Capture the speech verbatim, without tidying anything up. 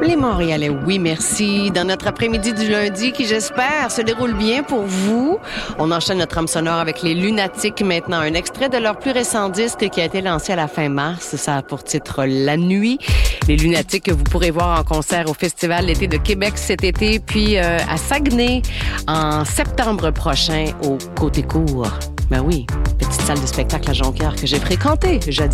Les Montréalais, oui, merci. Dans notre après-midi du lundi, qui j'espère se déroule bien pour vous. On enchaîne notre âme sonore avec les Lunatiques maintenant. Un extrait de leur plus récent disque qui a été lancé à la fin mars. Ça a pour titre La Nuit. Les Lunatiques que vous pourrez voir en concert au Festival l'été de Québec cet été, puis euh, à Saguenay en septembre prochain au Côté Court. Ben oui, petite salle de spectacle à Jonquière que j'ai fréquentée jadis.